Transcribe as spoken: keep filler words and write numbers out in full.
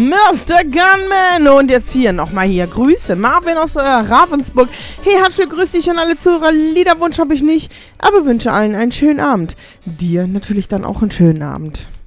Mister Gunman. Und jetzt hier nochmal hier. Grüße, Marvin aus äh, Ravensburg. Hey, Hatsche, grüß dich und alle Zuhörer. Liederwunsch habe ich nicht, aber wünsche allen einen schönen Abend. Dir natürlich dann auch einen schönen Abend.